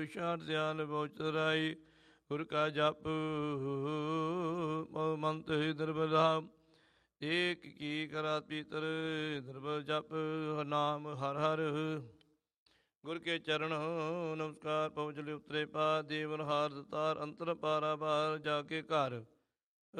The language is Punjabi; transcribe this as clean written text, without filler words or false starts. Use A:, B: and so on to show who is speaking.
A: ਸ਼ਾਂਤ ਸਿਆਲ ਬੋਚਰਾਈ ਗੁਰ ਕਾ ਜਪ ਮੰਤ ਨਿਰਬਲਾ ਏਕ ਕੀ ਕਰਾ ਪੀਤਰ ਨਿਰਬਲ ਜਪ ਨਾਮ ਹਰ ਹਰ ਗੁਰ ਕੇ ਚਰਨ ਨਮਸਕਾਰ ਪਹੁੰਚ ਲਿ ਉਤਰੇ ਪਾ ਦੇਵਨ ਹਾਰ ਦਤਾਰ ਅੰਤਰ ਪਾਰਾ ਬਾਰ ਜਾ ਕੇ ਘਰ